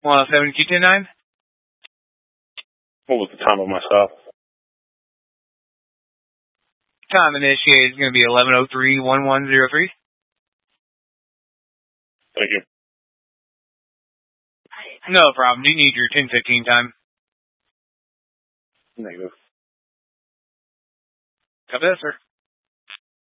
107-210-9. What was the time of my stop? Time initiated is going to be 11:03-1103. Thank you. No problem. Do you need your 10:15 time? Negative. Copy that, sir.